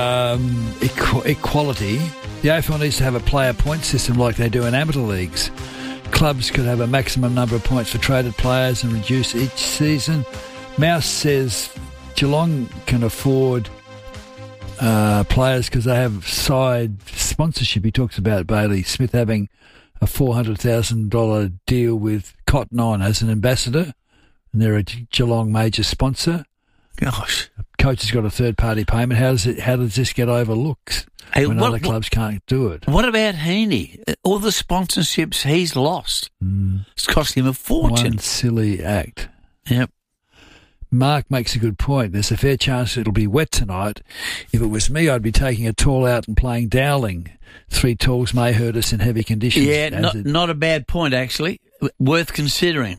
equality. The AFL needs to have a player point system like they do in amateur leagues. Clubs could have a maximum number of points for traded players and reduce each season. Mouse says Geelong can afford players because they have side sponsorship. He talks about Bailey Smith having a $400,000 deal with Cotton On as an ambassador, and they're a Geelong major sponsor. Gosh. Coach has got a third-party payment. How does this get overlooked when other clubs can't do it? What about Heaney? All the sponsorships he's lost. It's cost him a fortune. One silly act. Yep. Mark makes a good point. There's a fair chance it'll be wet tonight. If it was me, I'd be taking a tall out and playing Dowling. 3 talls may hurt us in heavy conditions. Yeah, not a bad point, actually. Worth considering.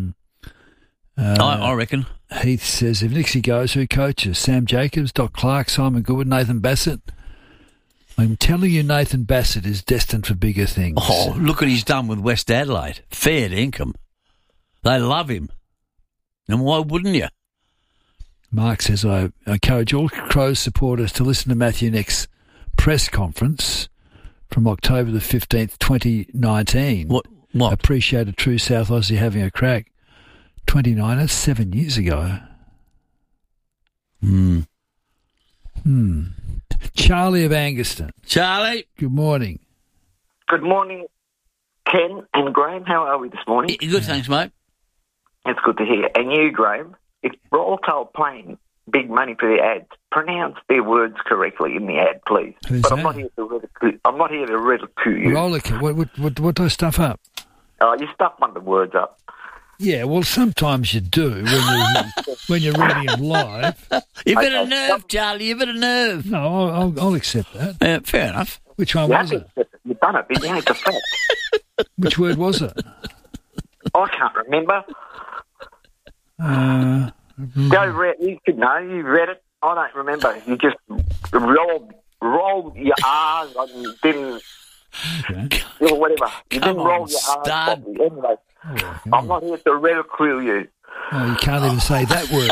I reckon. Heath says, if Nixie goes, who coaches? Sam Jacobs, Doc Clark, Simon Goodwin, Nathan Bassett? I'm telling you, Nathan Bassett is destined for bigger things. Oh, look what he's done with West Adelaide. Fair income. They love him. And why wouldn't you? Mark says, I encourage all Crows supporters to listen to Matthew Neck's press conference from October the 15th, 2019. What? Appreciate a true South Aussie having a crack. 29, that's 7 years ago. Charlie of Angaston. Charlie. Good morning. Good morning, Ken and Graham. How are we this morning? Good, thanks, mate. It's good to hear. And you, Graham, if Rollco paying big money for the ads, pronounce their words correctly in the ad, please. Who's but that? I'm not here to ridicule you. Rollicker, what do I stuff up? You stuff one of the words up. Yeah, well, sometimes you do when you're reading them live. You've got a nerve, Charlie. You've got a nerve. No, I'll accept that. Fair enough. Which one was it? You've done it, but you ain't the fact. Which word was it? I can't remember. Go read. You should know. You read it. I don't remember. You just rolled your R's and didn't. Okay. Or whatever. You Come didn't roll on, your R's stud. properly. Anyway, I'm not here to ridicule you. Oh, you can't even say that word.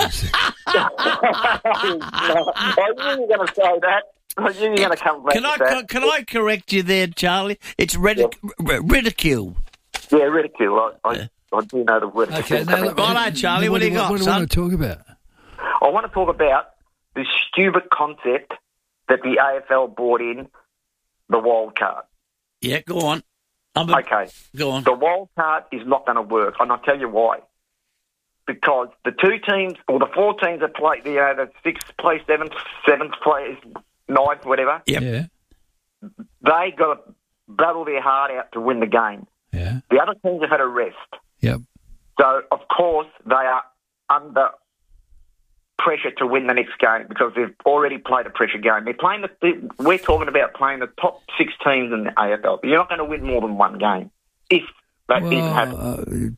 I knew you were going to say that. I knew you were going to come back with that. Can I correct you there, Charlie? It's ridicule. Yeah, ridicule. I do know the word. Okay, now, Righto, Charlie, what do you got, What do you son? want to talk about? I want to talk about this stupid concept that the AFL brought in, the wild card. Yeah, go on. Okay. Go on. The wild card is not going to work, and I'll tell you why. Because the 2 teams, or the 4 teams that play, the 6th place, 7th place, 9th, whatever, Yep. Yeah. they got to battle their heart out to win the game. Yeah. The other teams have had a rest. Yep. So, of course, they are under pressure to win the next game because they've already played a pressure game. They're playing we're talking about playing the top 6 teams in the AFL. You're not going to win more than 1 game if that even happens.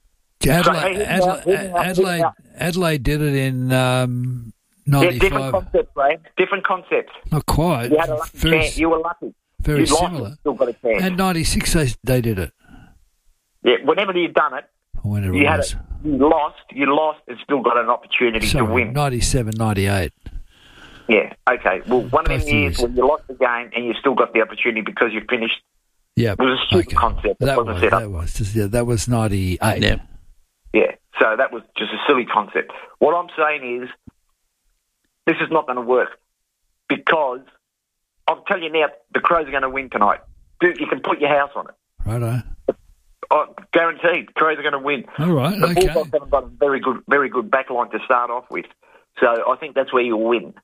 Adelaide did it in 95. Yeah, different concepts, Ray. Different concepts. Not quite. You had a lucky chance. You were lucky. Very you similar. Lost, still got a chance. And 96, they did it. Yeah, whenever you've done it, Whenever you it had was. it. You lost, and still got an opportunity to win. 97, 98. Yeah, okay. Well, one of Both them years years. when you lost the game and you still got the opportunity because you finished. Yeah. It was a stupid concept. It wasn't set up. That was 98. Yeah. Yeah, so that was just a silly concept. What I'm saying is, this is not going to work because I'll tell you now, the Crows are going to win tonight. Dude, you can put your house on it. Righto. Guaranteed, the Crows are going to win. All right, the okay. Bulldogs haven't got a very good backline to start off with, so I think that's where you'll win.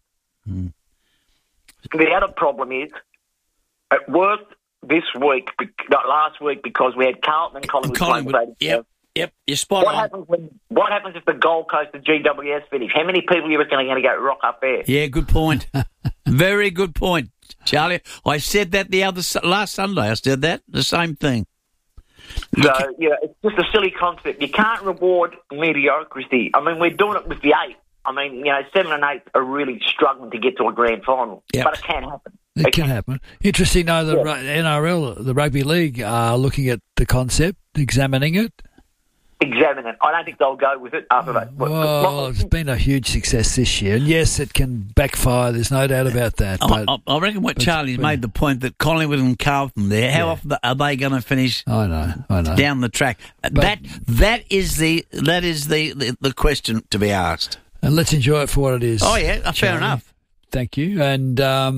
The other problem is, it worked last week because we had Carlton and Collingwood playing. Yep, you're spot on. What happens if the Gold Coast, the GWS finish? How many people you reckon are going to go rock up there? Yeah, good point. Very good point, Charlie. I said that last Sunday. I said that, the same thing. So, yeah, it's just a silly concept. You can't reward mediocrity. I mean, we're doing it with the 8. I mean, 7 and 8 are really struggling to get to a grand final. Yep. But it can happen. It can happen. Interesting, though, the NRL, the Rugby League, are looking at the concept, examining it. examine it. I don't think they'll go with it after that. Well, it's been a huge success this year, and yes, it can backfire. There's no doubt about that. I reckon Charlie's made the point that Collingwood and Carlton there. How often are they going to finish? I know. Down the track. That is the question to be asked. And let's enjoy it for what it is. Oh yeah, fair enough. Thank you. And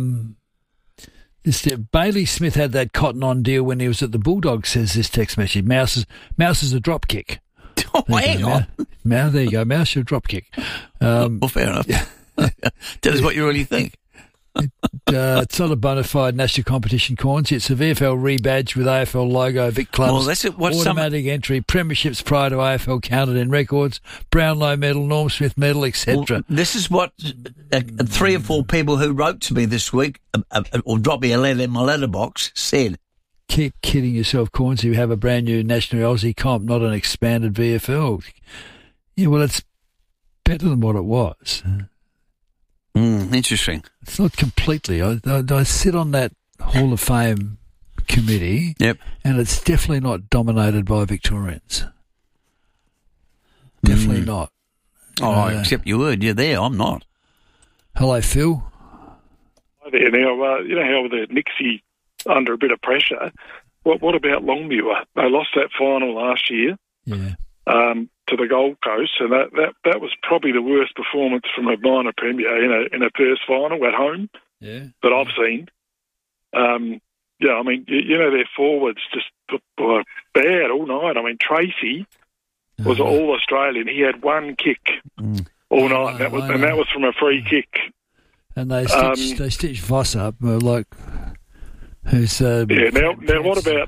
Bailey Smith had that cotton on deal when he was at the Bulldogs. Says this text message: Mouse is a drop kick. Oh, hang on. Mouse, there you go. Mouse, your drop kick. Well, fair enough. Tell us what you really think. It's not a bona fide national competition, Corns. It's a VFL rebadge with AFL logo, Vic Clubs. Well, that's it. Automatic entry, premierships prior to AFL counted in records, Brownlow medal, Norm Smith medal, etc. Well, this is what 3 or 4 people who wrote to me this week or dropped me a letter in my letterbox said. Keep kidding yourself, Corns. You have a brand new National Aussie comp, not an expanded VFL. Yeah, well, it's better than what it was. Interesting. It's not completely. I sit on that Hall of Fame committee, and it's definitely not dominated by Victorians. Definitely not. Oh, except you would. You're there. I'm not. Hello, Phil. Hi there. Now, you know how with the Nixie under a bit of pressure, what about Longmuir? They lost that final last year to the Gold Coast, and that was probably the worst performance from a minor premier in a first final at home that I've seen. I mean, their forwards just were bad all night. I mean, Tracy was all Australian. He had one kick all night, and that was from a free kick. And they stitched Voss up like. Who's now what about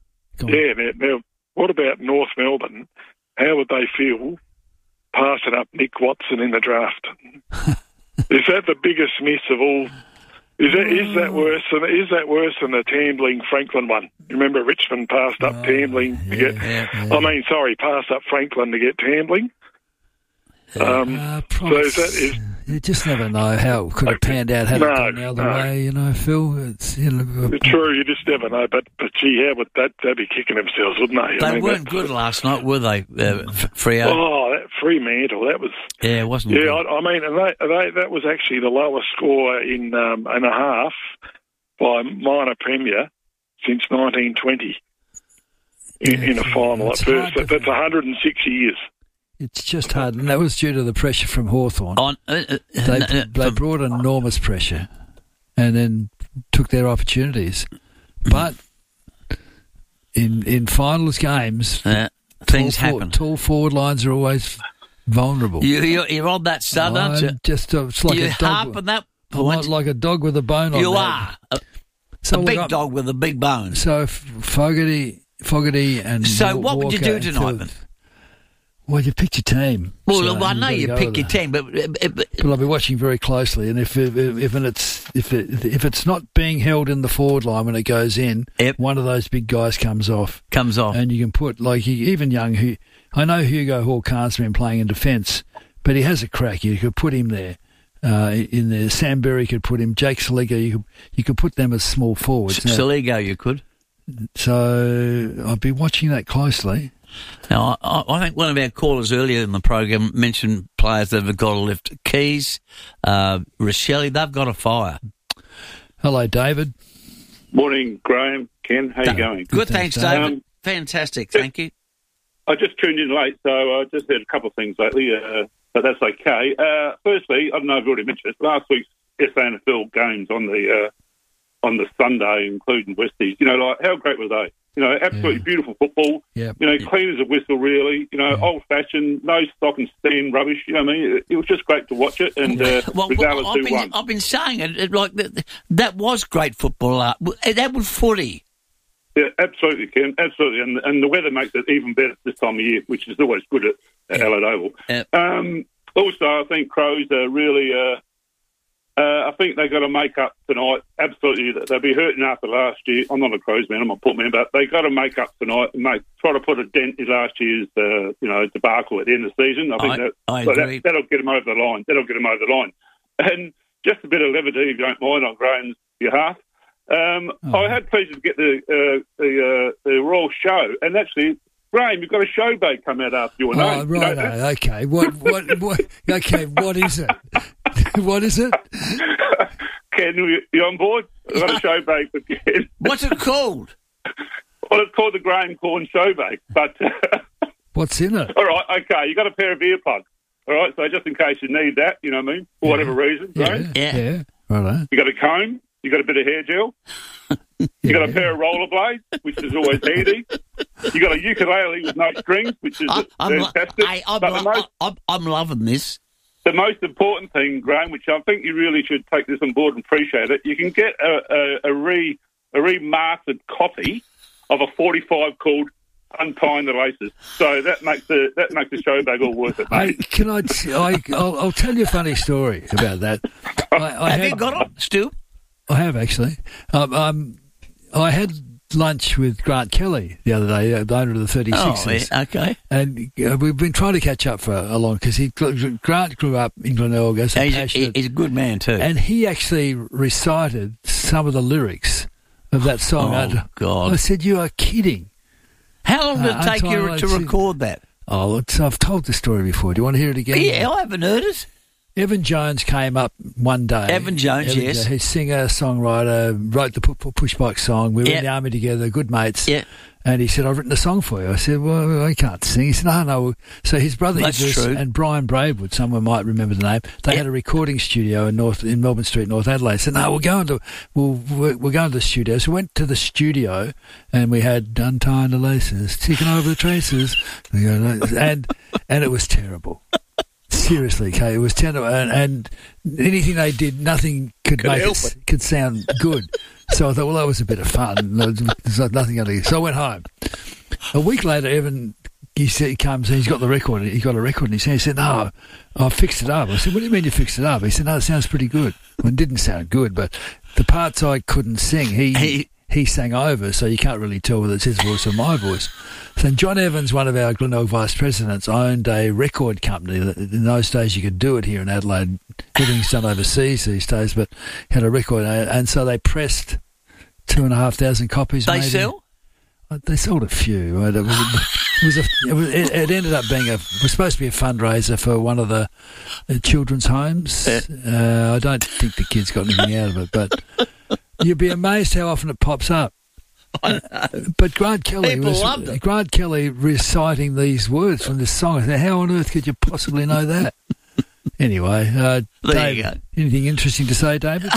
what about North Melbourne? How would they feel passing up Nick Watson in the draft? Is that the biggest miss of all? Is that worse than the Tambling Franklin one? Remember Richmond passed up Tambling to get. Passed up Franklin to get Tambling. You just never know how it could have panned out had it gone the other way, Phil. It's true, you just never know. But gee, how would they'd be kicking themselves, wouldn't they? They weren't good last night, were they? Freo. Oh, that Fremantle, that was. Yeah, it wasn't. Yeah, good. I mean, that was actually the lowest score in and a half by minor premier since 1920 in a final at first. That's 106 years. It's just hard, and that was due to the pressure from Hawthorn. They brought enormous pressure and then took their opportunities. But in finals games, things happen. Tall forward lines are always vulnerable. You're on that stud, aren't you? It's like a dog. On that point. Like a dog with a bone on. You are a big dog with a big bone. So Fogarty, and so what would you do tonight, then? Well, you picked your team. Well, I know you pick your team, but I'll be watching very closely. And if it's not being held in the forward line when it goes in, one of those big guys comes off, and you can put even young. I know Hugo Hall-Khan's been playing in defence, but he has a crack. You could put him there. In there, Sam Berry could put him. Jake Saligo, you could put them as small forwards. Saligo, you could. So I'll be watching that closely. Now, I think one of our callers earlier in the program mentioned players that have got a lift. Keys, Rochelle, they've got a fire. Hello, David. Morning, Graham, Ken. How you going? Good, thanks, David. Fantastic, thank you. I just tuned in late, so I just heard a couple of things lately, but that's okay. Firstly, I don't know if I've already mentioned it, last week's SANFL games on the Sunday, including Westies, how great were they? Absolutely beautiful football. Yep. Clean as a whistle, really. Old-fashioned, no stock and stand rubbish. You know what I mean? It was just great to watch it, and regardless who won. I've been saying it like that was great football. That was footy. Yeah, absolutely, Ken. Absolutely, and the weather makes it even better this time of year, which is always good at Allard Oval. Yep. Also, I think Crows are really. I think they've got to make up tonight. Absolutely, they'll be hurting after last year. I'm not a Crows man, I'm a Port man, but they've got to make up tonight and try to put a dent in last year's debacle at the end of the season. I think that'll get them over the line. And just a bit of levity, if you don't mind, on Graham's behalf. I had pleasure to get the Royal Show, and actually Graham, you've got a showboat come out after your name. Oh, right. Okay. What? Okay. What is it? What is it? Ken, you on board? I've got a showboat for Ken. What's it called? Well, it's called the Graham Corn Showboat. But what's in it? All right. Okay. You got a pair of earplugs. All right. So just in case you need that, you know what I mean, for whatever reason, right? Yeah. Right. You got a comb. You got a bit of hair gel. You got a pair of rollerblades, which is always handy. You got a ukulele with no strings, which is fantastic. I'm loving this. The most important thing, Graham, which I think you really should take this on board and appreciate it, you can get a remastered copy of a 45 called Untying the Laces. So that makes the showbag all worth it, mate. I'll tell you a funny story about that. Have you got it, Stu? I have, actually. I had lunch with Grant Kelly the other day, the owner of the 36ers. Oh, yeah, okay. And we've been trying to catch up for a long, because Grant grew up in Glenelg. So he's a good man too. And he actually recited some of the lyrics of that song. Oh, God. I said, you are kidding. How long did it take you to record that? Oh, I've told the story before. Do you want to hear it again? Yeah, I haven't heard it. Evan Jones came up one day. Evan Jones, yes. He's singer, songwriter, wrote the Pushbike song. We were in the army together, good mates. Yeah. And he said, I've written a song for you. I said, well, I can't sing. He said, no. So his brother Idris and Brian Braidwood, someone might remember the name, they had a recording studio in Melbourne Street, North Adelaide. They said, no, we're going to the studio. So we went to the studio and we had Untying the Laces, Ticking Over the Traces. And it was terrible. Seriously, Kay, it was terrible, and anything they did, nothing could sound good. So I thought, well, that was a bit of fun. There's nothing going to. So I went home. A week later, Evan, he comes and he's got the record. He got a record in his hand. He said, "No, I fixed it up." I said, "What do you mean you fixed it up?" He said, "No, it sounds pretty good." Well, it didn't sound good, but the parts I couldn't sing, he sang over, so you can't really tell whether it's his voice or my voice. So John Evans, one of our Glenelg vice presidents, owned a record company. In those days, you could do it here in Adelaide. Everything's done overseas these days, but had a record, and so they pressed 2,500 copies. They sell? They sold a few. It ended up being was supposed to be a fundraiser for one of the children's homes. I don't think the kids got anything out of it, but you'd be amazed how often it pops up. But Grant Kelly reciting these words from this song. I said, how on earth could you possibly know that? Anyway, there you go. Anything interesting to say, David?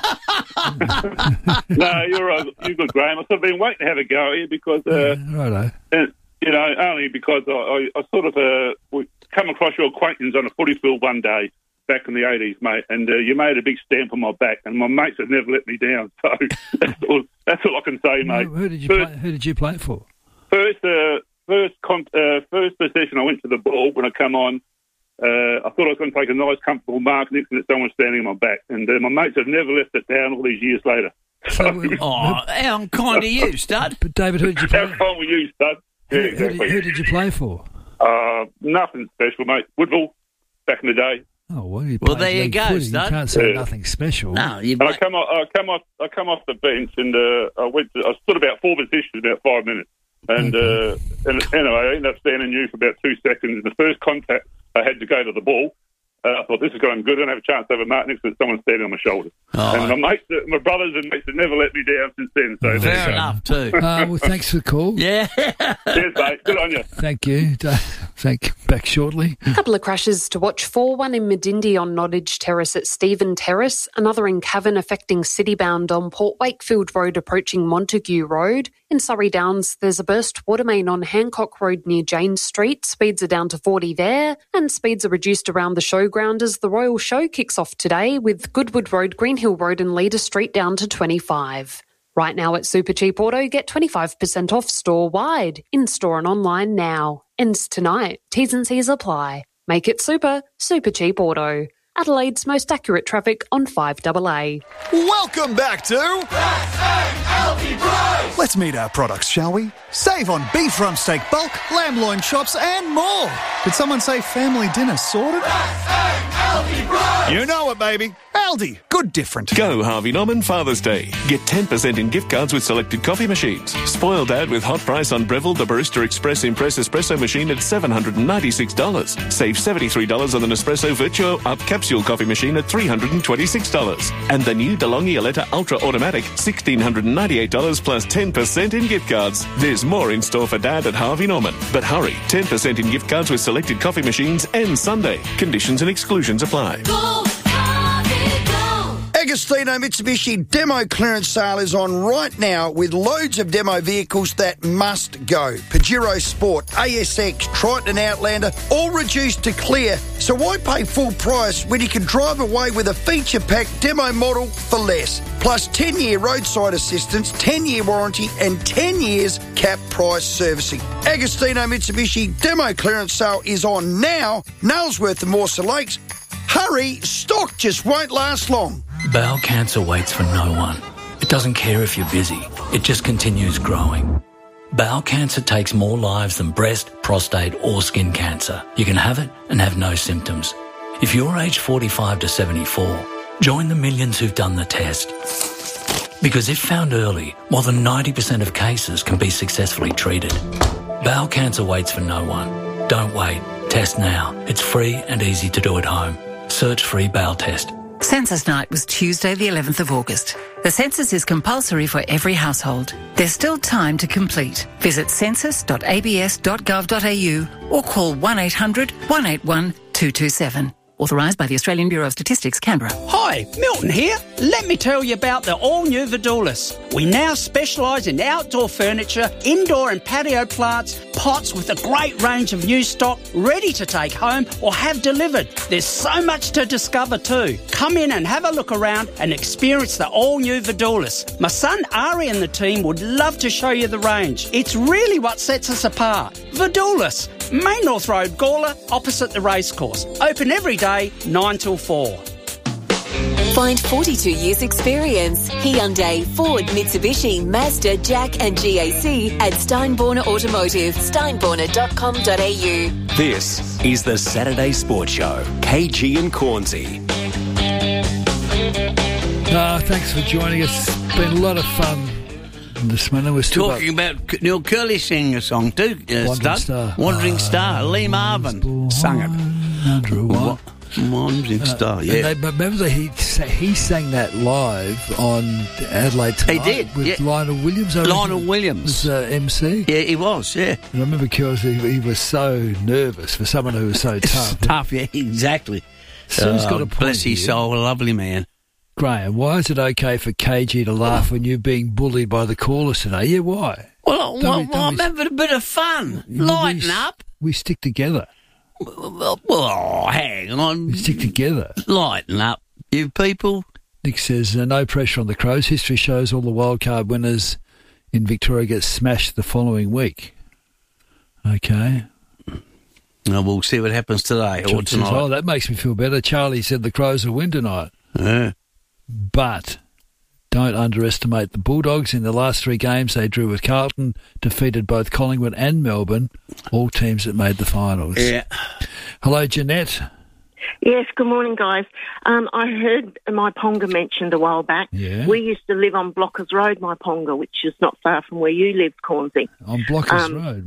No, you're good, Graham. I've sort of been waiting to have a go here because, righto. Only because I sort of come across your acquaintance on a footy field one day back in the 80s, mate, and you made a big stamp on my back, and my mates have never let me down. So that's all I can say, mate. Who did you play for? First possession, I went to the ball. When I come on, I thought I was going to take a nice, comfortable mark next to someone standing on my back, and my mates have never left it down all these years later. How kind of you, Stud. But David, who did you play? How kind were you, Stud? Yeah, exactly. Who did you play for? Nothing special, mate. Woodville, back in the day. Oh well, there you go, Stud. You can't say nothing special. No, I come off the bench, and I stood about 4 positions, about 5 minutes, and anyway, I ended up standing you for about 2 seconds. The first contact, I had to go to the ball. I thought, this is going good. I don't have a chance to have a mark next to someone standing on my shoulder. Oh. And my brothers and mates have never let me down since then. So fair enough, too. Well, thanks for the call. Yeah. Cheers, mate. Good on you. Thank you. Back shortly. A couple of crashes to watch for. One in Medindie on Nottage Terrace at Stephen Terrace. Another in Cavan affecting Citybound on Port Wakefield Road approaching Montague Road. In Surrey Downs, there's a burst water main on Hancock Road near James Street. Speeds are down to 40 there, and speeds are reduced around the showground as the Royal Show kicks off today, with Goodwood Road, Greenhill Road and Leader Street down to 25. Right now at Super Cheap Auto, get 25% off store-wide, in-store and online now. Ends tonight. T's and C's apply. Make it super Cheap Auto. Adelaide's most accurate traffic on 5AA. Welcome back to Let's meet our products, shall we? Save on beef rump steak bulk, lamb loin chops and more. Did someone say family dinner sorted? You know it, baby. Aldi, good different. Go Harvey Norman Father's Day. Get 10% in gift cards with selected coffee machines. Spoil Dad with hot price on Breville the Barista Express Impress Espresso machine at $796. Save $73 on the Nespresso Virtuo Up Capsule coffee machine at $326. And the new DeLonghi Aletta Ultra Automatic, $1,698 plus 10% in gift cards. There's more in store for Dad at Harvey Norman. But hurry, 10% in gift cards with selected coffee machines and Sunday. Conditions and exclusions apply. Agostino Mitsubishi demo clearance sale is on right now with loads of demo vehicles that must go. Pajero Sport, ASX, Triton Outlander, all reduced to clear. So why pay full price when you can drive away with a feature-packed demo model for less? Plus 10-year roadside assistance, 10-year warranty and 10 years cap price servicing. Agostino Mitsubishi demo clearance sale is on now. Nailsworth and Morse Lakes. Hurry, stock just won't last long. Bowel cancer waits for no one. It doesn't care if you're busy. It just continues growing. Bowel cancer takes more lives than breast, prostate or skin cancer. You can have it and have no symptoms. If you're aged 45 to 74, join the millions who've done the test. Because if found early, more than 90% of cases can be successfully treated. Bowel cancer waits for no one. Don't wait. Test now. It's free and easy to do at home. Search free bowel test. Census night was Tuesday the 11th of August. The census is compulsory for every household. There's still time to complete. Visit census.abs.gov.au or call 1800 181 227. Authorised by the Australian Bureau of Statistics, Canberra. Hi, Milton here. Let me tell you about the all-new Vidulis. We now specialise in outdoor furniture, indoor and patio plants, pots with a great range of new stock ready to take home or have delivered. There's so much to discover too. Come in and have a look around and experience the all-new Vidulis. My son Ari and the team would love to show you the range. It's really what sets us apart. Vidulis, Main North Road, Gawler, opposite the racecourse. Open every day, 9 till 4. Find 42 years experience. Hyundai, Ford, Mitsubishi, Mazda, Jack and GAC at Steinborner Automotive. Steinborner.com.au. This is the Saturday Sports Show. KG and Cornsey. Thanks for joining us. It's been a lot of fun this morning. We're still talking about Neil Curley singing a song too. Wandering Star. Lee Marvin sung it. Wandering Star. Yeah. Remember he sang that live on Adelaide Tonight. He did with Lionel Williams. Lionel Williams was MC. Yeah, he was. Yeah. And I remember because he was so nervous for someone who was so tough. Tough. Yeah, exactly. Sue's got a point. Bless his soul, a lovely man. Graham, why is it okay for KG to laugh when you're being bullied by the callers today? Yeah, why? Well, I'm having a bit of fun. Lighten up. We stick together. Well, hang on. We stick together. Lighten up, you people. Nick says, no pressure on the Crows. History shows all the wildcard winners in Victoria get smashed the following week. Okay. We'll see what happens today or tonight. Says, that makes me feel better. Charlie said the Crows will win tonight. Yeah. But don't underestimate the Bulldogs. In the last 3 games they drew with Carlton, defeated both Collingwood and Melbourne, all teams that made the finals. Yeah. Hello, Jeanette. Yes, good morning, guys. I heard my Ponga mentioned a while back. Yeah. We used to live on Blockers Road, my Ponga, which is not far from where you lived, Cornsey. On Blockers Road?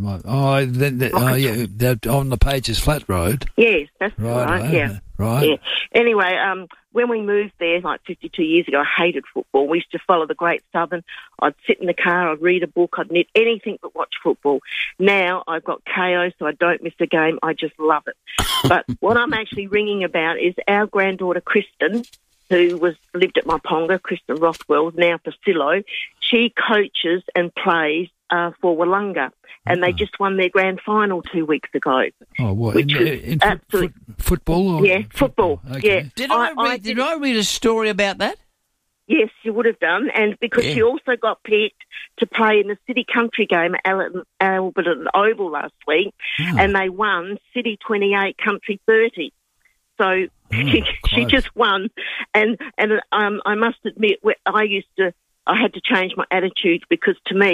On the Pages Flat Road? Yes, that's right, yeah. Right. Yeah. Anyway, when we moved there, like 52 years ago, I hated football. We used to follow the Great Southern. I'd sit in the car, I'd read a book, I'd knit, anything but watch football. Now I've got KO, so I don't miss a game. I just love it. But what I'm actually ringing about is our granddaughter, Kristen, who lived at my Ponga, Kristen Rothwell, now for Silo. She coaches and plays for Wollonga. And they just won their grand final 2 weeks ago. Oh, what? In football? Or yeah, football. Okay. Yeah. Did I read a story about that? Yes, you would have done. And because she also got picked to play in the City Country game at Albert Oval last week, and they won City 28, Country 30. So she just won. And I must admit, I had to change my attitude because to me,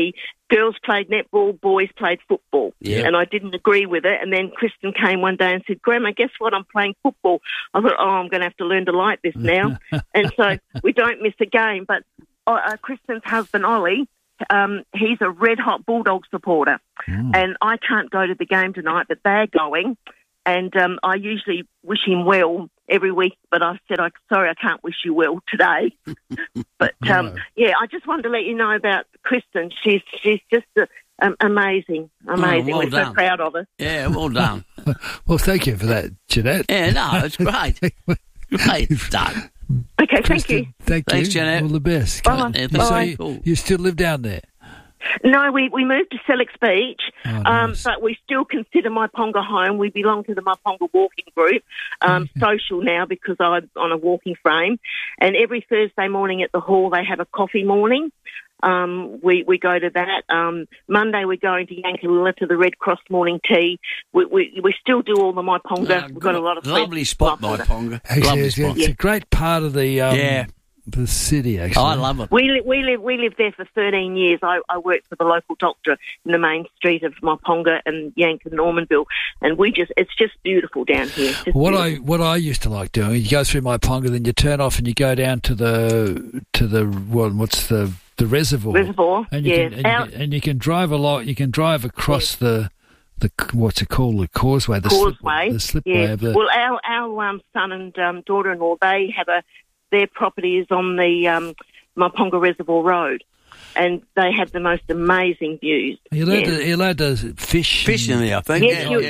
girls played netball, boys played football. Yeah. And I didn't agree with it. And then Kristen came one day and said, Grandma, guess what? I'm playing football. I thought, I'm going to have to learn to like this now. And so we don't miss a game. But Kristen's husband, Ollie, he's a red-hot Bulldog supporter. And I can't go to the game tonight, but they're going. And I usually wish him well every week, but I said, sorry, I can't wish you well today. But, I just wanted to let you know about Kristen. She's just amazing. Well We're done. so proud of her. Yeah, well done. Well, thank you for that, Jeanette. Yeah, no, it's great. Great done. Okay, thank you. Thanks, Jeanette. All the best. Bye. Yeah, Bye. You still live down there? No, we moved to Sellex Beach, nice. but we still consider Myponga home. We belong to the Myponga walking group, social now because I'm on a walking frame. And every Thursday morning at the hall, they have a coffee morning. We go to that. Monday we're going to Yankalilla to the Red Cross morning tea. We still do all the Myponga. We've got a lot of lovely spot, Myponga. Actually, Lovely spot. it's a great part of the the city. Actually, I love it. We lived there for 13 years. I worked for the local doctor in the main street of Myponga and Yank and Normanville, and it's just beautiful down here. What I used to like doing, you go through Myponga, then you turn off and you go down to the reservoir. And you can drive a lot. You can drive across the what's it called, the causeway, the slipway. Yeah. Well, our son and daughter-in-law, they have their property is on the Myponga Reservoir Road, and they have the most amazing views. Are you allowed to fish? Fish in there, I think.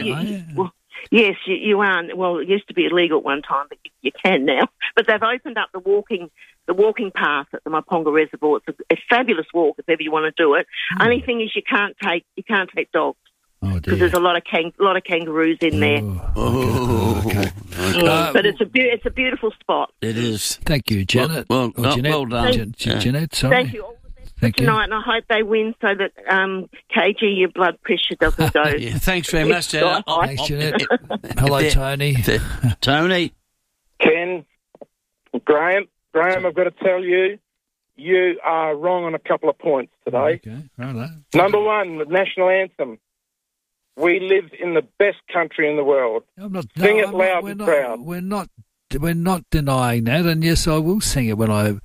Yes, you are. Well, it used to be illegal at one time, but you can now. But they've opened up the walking path at the Myponga Reservoir. It's a fabulous walk if ever you want to do it. Only thing is you can't take dogs. Because there's a lot of kangaroos in there. Okay. But it's a beautiful spot. It is. Thank you, Janet. Well done, Jeanette. Sorry. Thank you. All the best for tonight, and I hope they win so that KG, your blood pressure doesn't go. Thanks very much, Janet. Thanks, Jeanette. Hello, Tony. Tony. Ken, Graham, I've got to tell you, you are wrong on a couple of points today. Okay, right. Number one, the national anthem. We live in the best country in the world. Sing it loud and proud. We're not denying that, and yes, I will sing it when I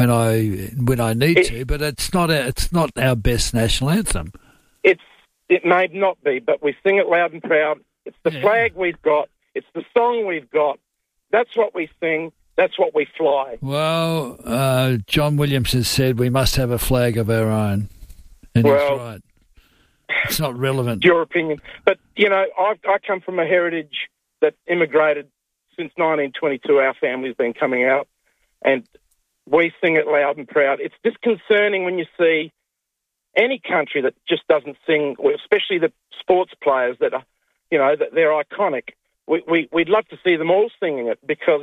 need to. But it's not our best national anthem. It may not be, but we sing it loud and proud. It's the flag we've got. It's the song we've got. That's what we sing. That's what we fly. Well, John Williams has said we must have a flag of our own, and he's right. It's not relevant. Your opinion. But, I come from a heritage that immigrated since 1922. Our family's been coming out, and we sing it loud and proud. It's disconcerting when you see any country that just doesn't sing, especially the sports players that are, that they're iconic. We'd love to see them all singing it because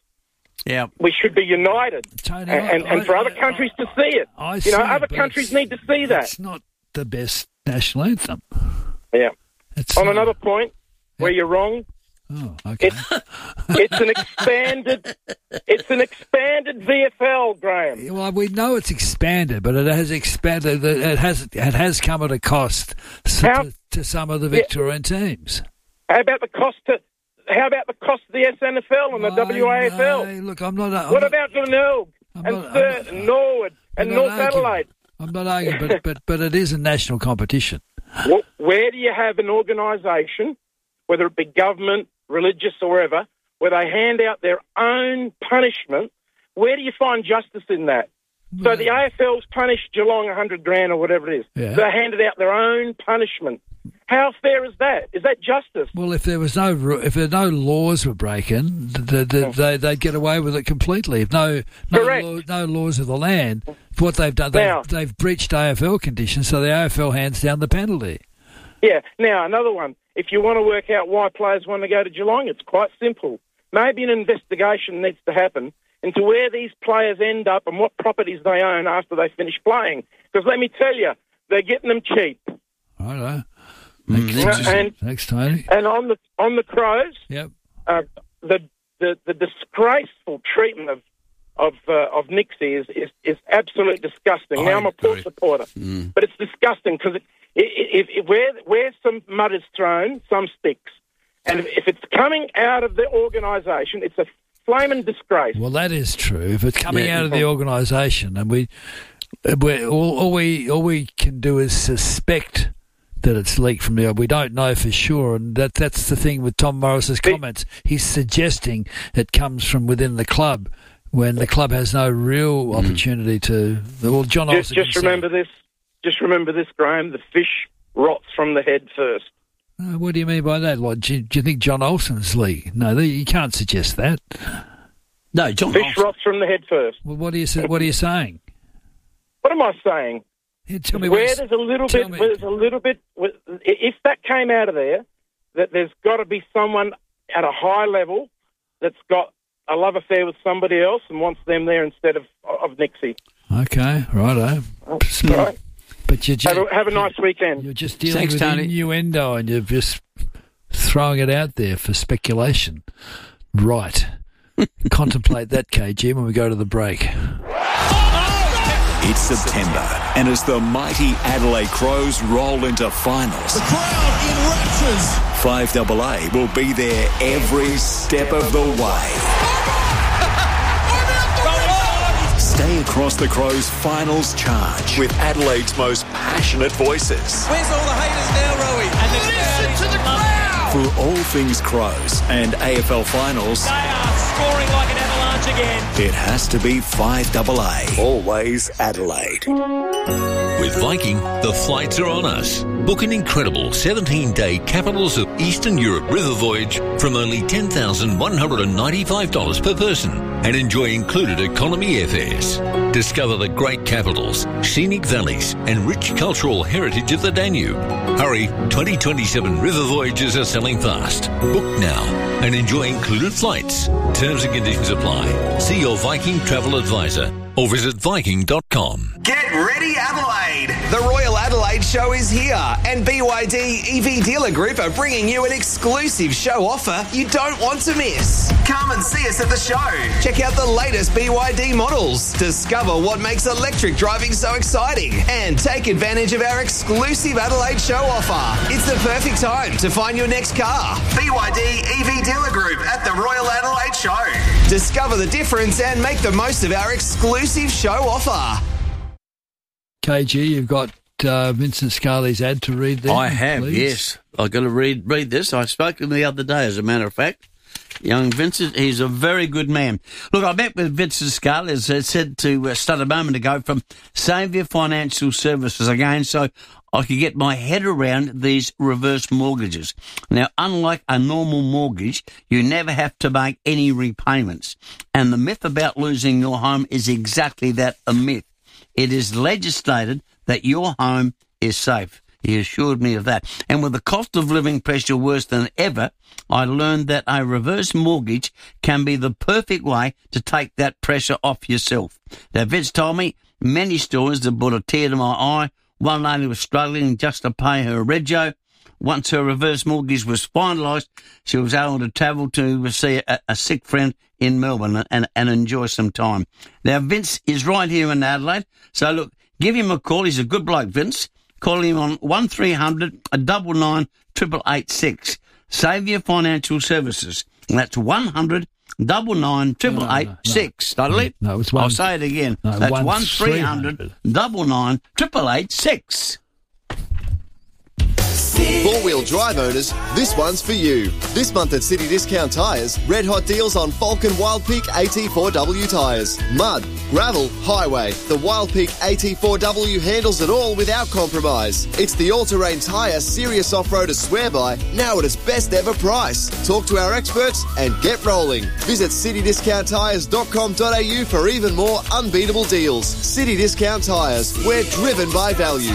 we should be united. Tony, and for other countries to see it. Other countries need to see that. It's not the best national anthem. Yeah. On another point where you're wrong. Oh, okay. It's an expanded VFL, Graham. Well, we know it's expanded, but it has expanded. It has come at a cost to some of the Victorian teams. How about the cost of the SNFL and the WAFL? Look, I'm not. What about Glenelg and Sturt and Norwood and North Adelaide? I'm not arguing, but it is a national competition. Well, where do you have an organisation, whether it be government, religious or wherever, where they hand out their own punishment? Where do you find justice in that? So the AFL's punished Geelong $100,000 or whatever it is. Yeah. They handed out their own punishment. How fair is that? Is that justice? Well, if there no laws were breaking, they'd get away with it completely. If no laws of the land, what they've done, they've breached AFL conditions, so the AFL hands down the penalty. Yeah. Now, another one. If you want to work out why players want to go to Geelong, it's quite simple. Maybe an investigation needs to happen into where these players end up and what properties they own after they finish playing. Because let me tell you, they're getting them cheap. Righto. Thanks, Tony. And on the Crows, yep. The disgraceful treatment of Nixie is absolutely disgusting. Now, I'm a Port supporter, but it's disgusting because where some mud is thrown, some sticks. And if it's coming out of the organisation, it's a flaming disgrace. Well, that is true. If it's coming out of the organisation, and all we can do is suspect that it's leaked from there. We don't know for sure, and that's the thing with Tom Morris's comments. He's suggesting it comes from within the club when the club has no real opportunity to. Well, John Olsen. Just remember this. Just remember this, Graham. The fish rots from the head first. What do you mean by that? What, do you think John Olsen's leak? No, you can't suggest that. No, John Fish rots from the head first. Well, what are you saying? What am I saying? Yeah, tell me where there's a little bit. If that came out of there, that there's got to be someone at a high level that's got a love affair with somebody else and wants them there instead of Nixie. Okay, righto. Right. But you just have a nice weekend. You're just dealing with innuendo and you're just throwing it out there for speculation. Right. Contemplate that, KG, when we go to the break. It's September, and as the mighty Adelaide Crows roll into finals, the crowd in raptures. 5AA will be there every step of the way. Stay across the Crows' finals charge with Adelaide's most passionate voices. Where's all the haters now, Rowie? And listen to the crowd! For all things Crows and AFL finals, they are scoring like an avalanche again. It has to be 5AA. Always Adelaide. With Viking, the flights are on us. Book an incredible 17-day Capitals of Eastern Europe river voyage from only $10,195 per person and enjoy included economy airfares. Discover the great capitals, scenic valleys and rich cultural heritage of the Danube. Hurry, 2027 river voyages are selling fast. Book now and enjoy included flights. Terms and conditions apply. See your Viking travel advisor or visit Viking.com. Get ready, Adelaide! The Royal Adelaide Show is here, and BYD EV Dealer Group are bringing you an exclusive show offer you don't want to miss. Come and see us at the show. Check out the latest BYD models. Discover what makes electric driving so exciting, and take advantage of our exclusive Adelaide Show offer. It's the perfect time to find your next car. BYD EV Dealer Group at the Royal Adelaide Show. Discover the difference and make the most of our exclusive show offer. KG, you've got Vincent Scully's ad to read there. I have, please. yes. I've got to read this. I spoke to him the other day, as a matter of fact. Young Vincent, he's a very good man. Look, I met with Vincent Scully, as I said to start a moment ago, from Saviour Financial Services again, so I could get my head around these reverse mortgages. Now, unlike a normal mortgage, you never have to make any repayments. And the myth about losing your home is exactly that, a myth. It is legislated that your home is safe. He assured me of that. And with the cost of living pressure worse than ever, I learned that a reverse mortgage can be the perfect way to take that pressure off yourself. Now, Vince told me many stories that brought a tear to my eye. One lady was struggling just to pay her rego. Once her reverse mortgage was finalised, she was able to travel to see a sick friend in Melbourne and enjoy some time. Now, Vince is right here in Adelaide. So, look, give him a call. He's a good bloke, Vince. Call him on 1300 99 886. Saviour Financial Services. And that's 100 99 886. Dudley? No, it's I'll say it again. No, that's 1300 99 886. Four-wheel drive owners, this one's for you. This month at City Discount Tyres, red hot deals on Falcon Wild Peak AT4W tyres. Mud, gravel, highway. The Wild Peak AT4W handles it all without compromise. It's the all-terrain tyre serious off-roaders swear by, now at its best ever price. Talk to our experts and get rolling. Visit citydiscounttyres.com.au for even more unbeatable deals. City Discount Tyres, we're driven by value.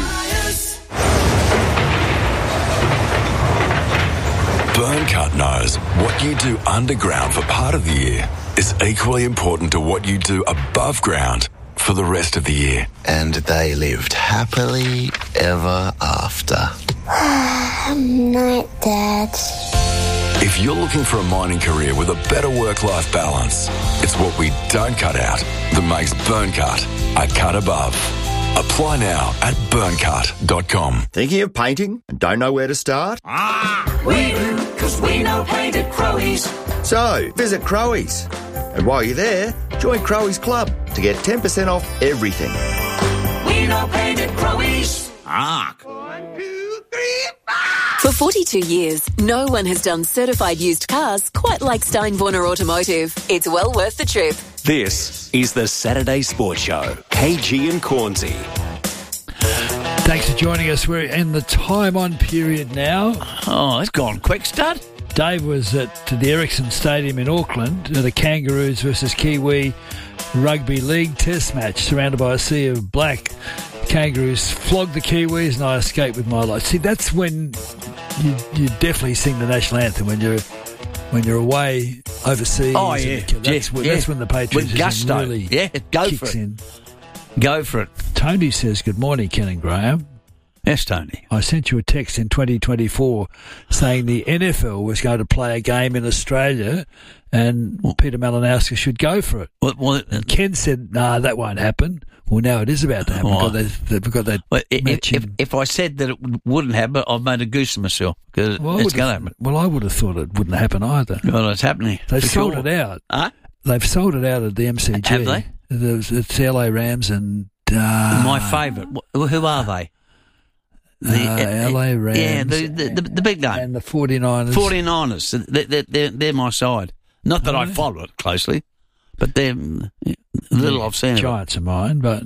Burncut knows what you do underground for part of the year is equally important to what you do above ground for the rest of the year. And they lived happily ever after. Night, Dad. If you're looking for a mining career with a better work-life balance, it's what we don't cut out that makes Burncut a cut above. Apply now at burncut.com. Thinking of painting and don't know where to start? We do, because we know paint at Crowe's. So, visit Crowe's. And while you're there, join Crowe's Club to get 10% off everything. We know paint at Crowe's. For 42 years, no one has done certified used cars quite like Steinborner Automotive. It's well worth the trip. This is the Saturday Sports Show. KG and Cornsey. Thanks for joining us. We're in the time-on period now. Oh, it's gone quick, stud. Dave was at the Ericsson Stadium in Auckland, the Kangaroos versus Kiwi Rugby League Test match, surrounded by a sea of black. Kangaroos flogged the Kiwis, and I escaped with my life. See, that's when you definitely sing the national anthem when you're away overseas. Oh yeah, that's when the patriotism really kicks in. Go for it. Tony says, "Good morning, Ken and Graham." Yes, Tony. I sent you a text in 2024 saying the NFL was going to play a game in Australia and Peter Malinowski should go for it. And Ken said, "Nah, that won't happen." Well, now it is about to happen. We've got that match if I said that it wouldn't happen, I've made a goose of myself because it's going to happen. Well, I would have thought it wouldn't happen either. Well, it's happening. They've sold it out. Huh? They've sold it out at the MCG. Have they? It's LA Rams and... my favourite. Who are they? The LA Rams. Yeah, the big name. And the 49ers. 49ers. They're my side. Not that I follow it closely, but they're little I've seen. Giants are mine, but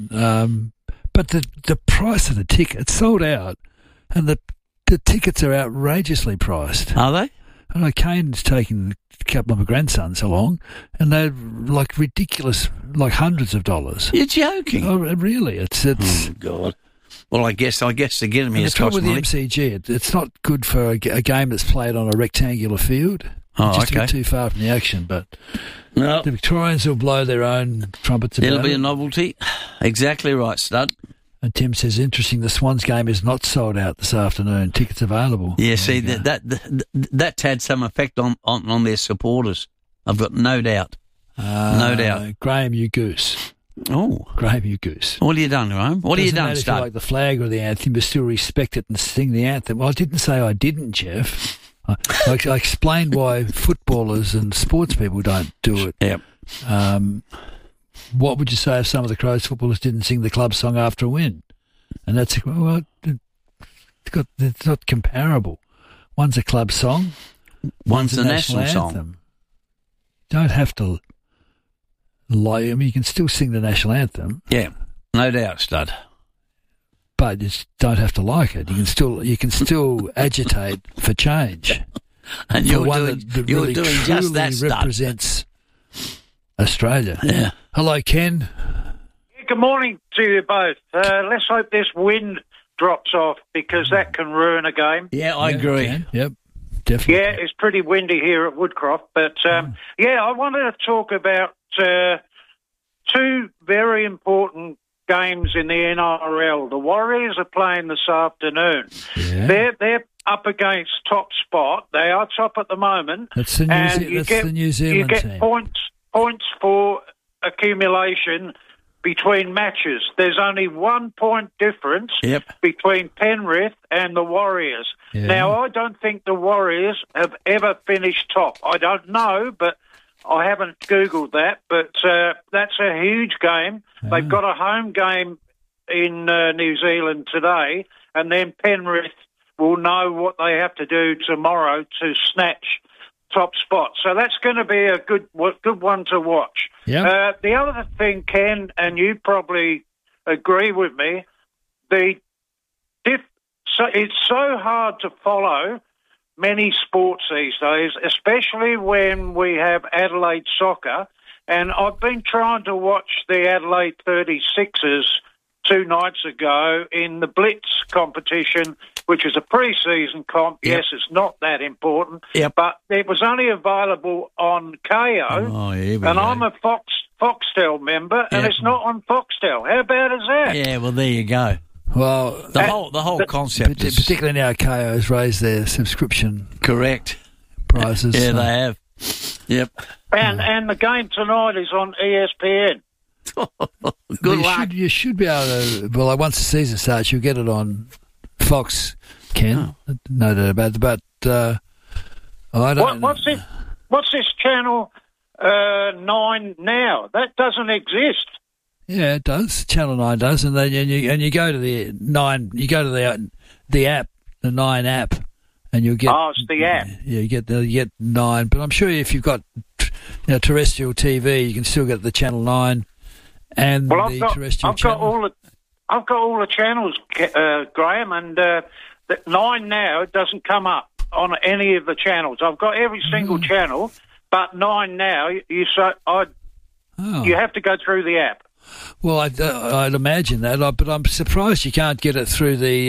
the price of the ticket, it's sold out, and the tickets are outrageously priced. Are they? I know Kane's taking a couple of my grandsons along, and they're like ridiculous, like hundreds of dollars. You're joking? Oh, really? It's oh God. Well, I guess to get them here. The trouble with the MCG, it's not good for a game that's played on a rectangular field. Oh, just okay. a bit too far from the action, but the Victorians will blow their own trumpets about it. It'll be a novelty. Exactly right, stud. And Tim says, interesting, the Swans game is not sold out this afternoon. Tickets available. Yeah, see, that's had some effect on their supporters. I've got no doubt. No doubt. Graham, you goose. Oh. Graham, you goose. What have you done, Graham? What have you done, stud? If you like the flag or the anthem, but still respect it and sing the anthem. Well, I didn't say I didn't, Jeff. I explained why footballers and sports people don't do it. Yep. What would you say if some of the Crows footballers didn't sing the club song after a win? And that's it's not comparable. One's a club song, one's a national song. You don't have to lie. I mean, you can still sing the national anthem. Yeah, no doubt, stud. But you just don't have to like it. You can still agitate for change. And you're doing just that, stud. Represents Australia. Yeah. Hello, Ken. Good morning to you both. Let's hope this wind drops off because that can ruin a game. Yeah, I agree. Yep, definitely. Yeah, it's pretty windy here at Woodcroft. But, I wanted to talk about two very important games in the NRL. The Warriors are playing this afternoon. Yeah. They're up against top spot. They are top at the moment. That's the New Zealand you get team. Points for accumulation between matches. There's only 1 point difference between Penrith and the Warriors. Yeah. Now, I don't think the Warriors have ever finished top. I don't know, but I haven't Googled that. But that's a huge game. They've got a home game in New Zealand today, and then Penrith will know what they have to do tomorrow to snatch top spot. So that's going to be a good one to watch. Yep. The other thing, Ken, and you probably agree with me, it's so hard to follow many sports these days, especially when we have Adelaide soccer. And I've been trying to watch the Adelaide 36ers 2 nights ago in the Blitz competition, which is a pre-season comp. Yep. Yes, it's not that important, Yep. but it was only available on KO, Oh, here we and go. I'm a Foxtel member, and Yep. it's not on Foxtel. How bad is that? Yeah, well, there you go. Well, The whole concept is particularly now KO's raised their subscription correct. prizes. Yeah, they have. Yep. And the game tonight is on ESPN. Good luck. You should be able to. Well, once the season starts, you'll get it on Fox, Ken. No doubt about it. But I don't. What's this channel 9 now? That doesn't exist. Yeah, it does. Channel 9 does, and then you go to the 9. You go to the app, the 9 app, and you'll get. Oh, it's the app. Yeah, you get 9. But I'm sure if you've got terrestrial TV, you can still get the Channel 9 and terrestrial channel. I've got all the channels, Graham, and the 9 now it doesn't come up on any of the channels. I've got every single channel, but 9 now you have to go through the app. Well, I'd imagine that, but I'm surprised you can't get it through the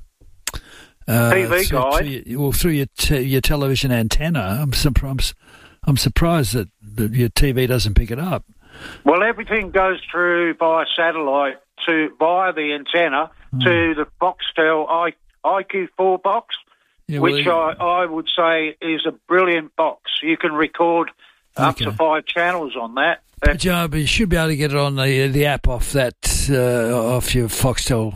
TV guide. Through your television antenna. I'm surprised that your TV doesn't pick it up. Well, everything goes through via satellite via the antenna to the Foxtel IQ4 box, which I would say is a brilliant box. You can record up to 5 channels on that. But you should be able to get it on the app off that off your Foxtel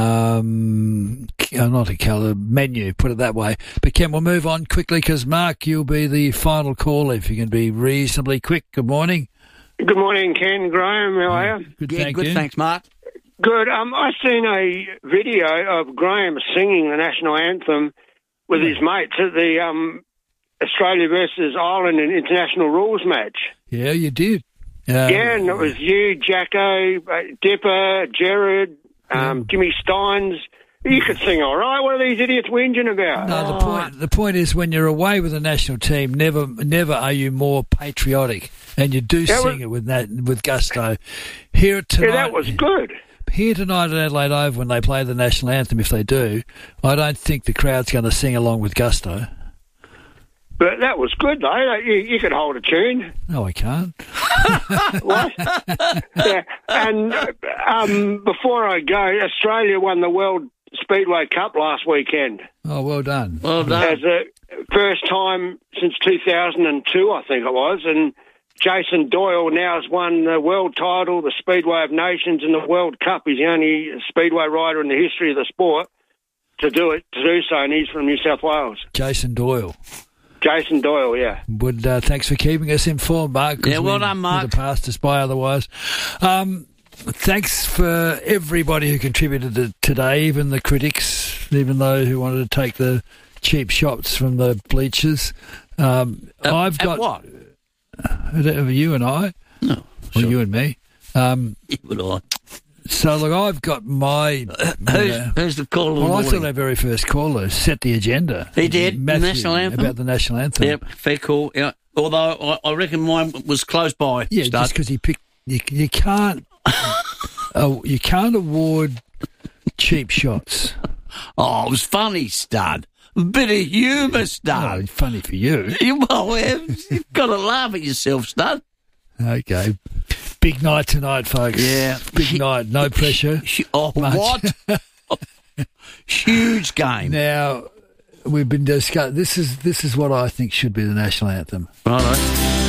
not a colour menu, put it that way. But Ken, we'll move on quickly because Mark, you'll be the final caller if you can be reasonably quick. Good morning. Good morning, Ken. Graham, how are you? Good, thanks, Mark. Good. I seen a video of Graham singing the national anthem with his mates at the Australia versus Ireland in international rules match. Yeah, you did. And it was you, Jacko, Dipper, Jared, Jimmy Steins. You could sing all right. What are these idiots whinging about? No, the point is when you're away with the national team, never are you more patriotic, and you do sing it with gusto. Here tonight, yeah, that was good. Here tonight at Adelaide Oval, when they play the national anthem, if they do, I don't think the crowd's going to sing along with gusto. But that was good, though. You could hold a tune. No, I can't. What? Yeah. And before I go, Australia won the World Speedway Cup last weekend. Oh, well done. Well done. As the first time since 2002, I think it was. And Jason Doyle now has won the world title, the Speedway of Nations, and the World Cup. He's the only speedway rider in the history of the sport to do so, and he's from New South Wales. Jason Doyle, yeah. Thanks for keeping us informed, Mark. Yeah, well done, Mark. Would have passed us by otherwise. Thanks for everybody who contributed today, even the critics, even those who wanted to take the cheap shots from the bleachers. I've got what? You and I, no, or you and me. You and I. So look, I've got my. Who's the caller? Well, I thought our very first caller set the agenda. He did. Matthew, national anthem. About the national anthem. Yep, fair call. Yeah. Although I reckon mine was close by. Yeah, Stud. just because he picked. You can't. You can't award cheap shots. Oh, it was funny, Stud. A bit of humour, Stud. Oh, funny for you. Well, you've got to laugh at yourself, Stud. Okay. Big night tonight, folks. Yeah. Big night. No pressure. What? Huge game. Now, we've been discussing. This is what I think should be the national anthem. Righto.